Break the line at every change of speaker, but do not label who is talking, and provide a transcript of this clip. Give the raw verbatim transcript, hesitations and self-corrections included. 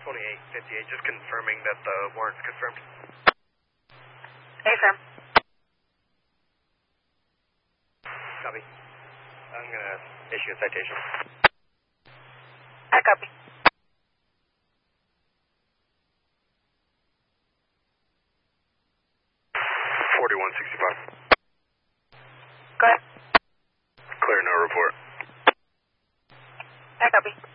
twenty-eight fifty-eight, just confirming that the warrant's confirmed.
Affirm.
Copy. I'm going to issue a citation.
I copy.
forty-one sixty-five.
Go ahead.
Clear, no report.
I copy.